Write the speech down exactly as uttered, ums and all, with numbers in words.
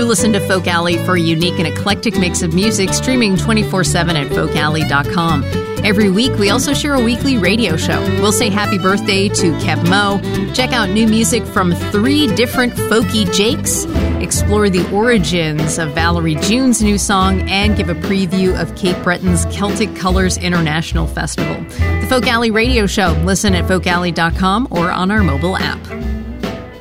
listen to Folk Alley for a unique and eclectic mix of music, streaming twenty-four seven at folk alley dot com. Every week, we also share a weekly radio show. We'll say happy birthday to Kev Mo, check out new music from three different folky Jakes, explore the origins of Valerie June's new song, and give a preview of Cape Breton's Celtic Colors International Festival. The Folk Alley Radio Show. Listen at folk alley dot com or on our mobile app.